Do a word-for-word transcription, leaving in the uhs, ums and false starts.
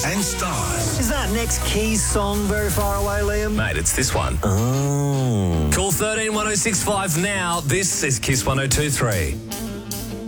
and stars. Is that next Keys song very far away, Liam? Mate, it's this one. Oh. Call thirteen one oh six five now. This is Kiss one oh two three.